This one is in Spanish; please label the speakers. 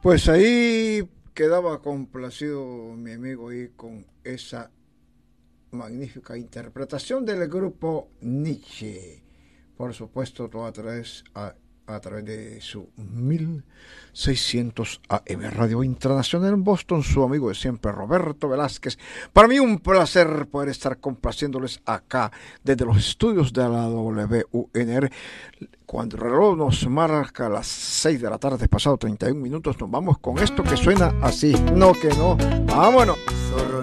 Speaker 1: Pues ahí quedaba complacido mi amigo ahí con esa magnífica interpretación del grupo Nietzsche. Por supuesto, todo a través de su 1600 AM Radio Internacional en Boston, su amigo de siempre, Roberto Velázquez. Para mí un placer poder estar complaciéndoles acá desde los estudios de la WUNR. Cuando el reloj nos marca las 6 de la tarde, pasado 31 minutos, nos vamos con esto que suena así. No, que no. Vámonos.